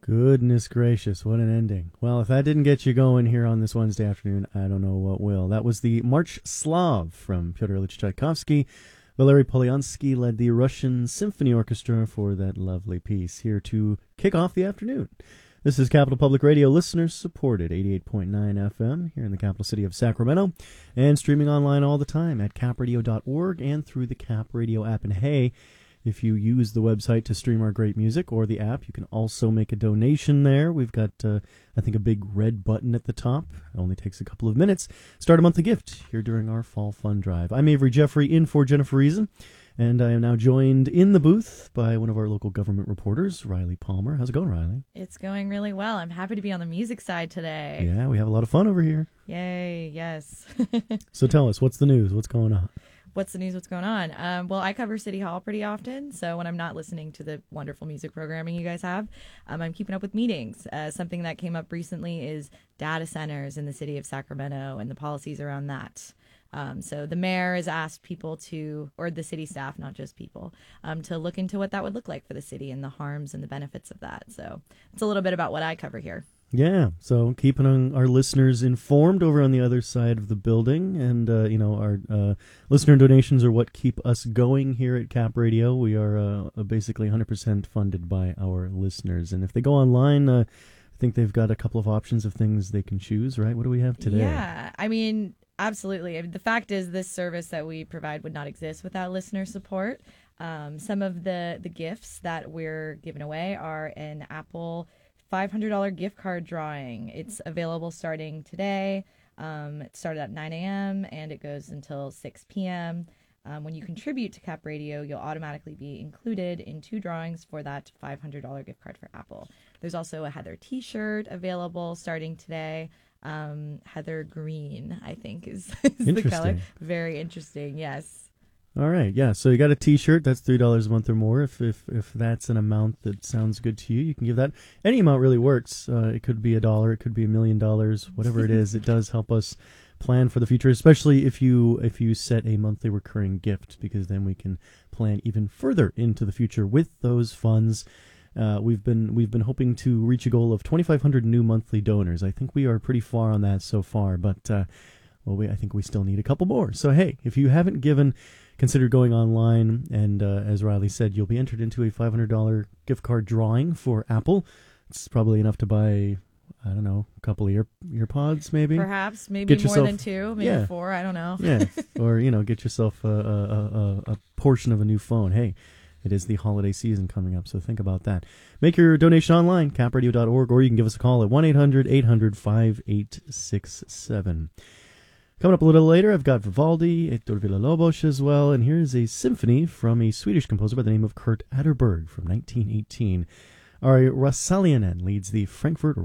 Goodness gracious, what an ending. Well, if that didn't get you going here on this Wednesday afternoon, I don't know what will. That was the March Slav from Pyotr Ilyich Tchaikovsky. Valery Polyansky led the Russian Symphony Orchestra for that lovely piece, here to kick off the afternoon. This is Capital Public Radio, listeners supported, 88.9 FM here in the capital city of Sacramento, and streaming online all the time at capradio.org and through the Cap Radio app. And hey, if you use the website to stream our great music or the app, you can also make a donation there. We've got, I think, a big red button at the top. It only takes a couple of minutes. Start a monthly gift here during our Fall Fund Drive. I'm Avery Jeffrey, in for Jennifer Reason, and I am now joined in the booth by one of our local government reporters, Riley Palmer. How's it going, Riley? It's going really well. I'm happy to be on the music side today. Yeah, we have a lot of fun over here. Yay, yes. So tell us, what's the news? What's going on? What's the news? What's going on? Well, I cover City Hall pretty often, so when I'm not listening to the wonderful music programming you guys have, I'm keeping up with meetings. Something that came up recently is data centers in the city of Sacramento and the policies around that. So the mayor has asked people to, or the city staff, not just people, to look into what that would look like for the city and the harms and the benefits of that. So it's a little bit about what I cover here. Yeah, so keeping our listeners informed over on the other side of the building, and our listener donations are what keep us going here at Cap Radio. We are basically 100% funded by our listeners, and if they go online, I think they've got a couple of options of things they can choose. Right? What do we have today? Yeah, I mean, absolutely. The fact is, this service that we provide would not exist without listener support. Some of the gifts that we're giving away are an Apple $500 gift card drawing. It's available starting today. It started at 9 a.m. and it goes until 6 p.m. When you contribute to Cap Radio, you'll automatically be included in 2 drawings for that $500 gift card for Apple. There's also a Heather t-shirt available starting today. Heather green, I think, is the color. Very interesting, yes. All right, yeah, so you got a t-shirt, that's $3 a month or more. If that's an amount that sounds good to you, you can give that. Any amount really works. It could be $1, it could be $1 million, whatever it is. It does help us plan for the future, especially if you set a monthly recurring gift, because then we can plan even further into the future with those funds. We've been hoping to reach a goal of 2,500 new monthly donors. I think we are pretty far on that so far, but I think we still need a couple more. So hey, if you haven't given, consider going online, and as Riley said, you'll be entered into a $500 gift card drawing for Apple. It's probably enough to buy, I don't know, a couple of earpods, maybe. Perhaps, maybe more than 2, maybe 4. I don't know. Yeah, or get yourself a portion of a new phone. Hey, it is the holiday season coming up, so think about that. Make your donation online, capradio.org, or you can give us a call at 1-800-800-5867. Coming up a little later, I've got Vivaldi, Hector Villa-Lobos as well, and here's a symphony from a Swedish composer by the name of Kurt Atterberg from 1918. Ari Rasalianen leads the Frankfurt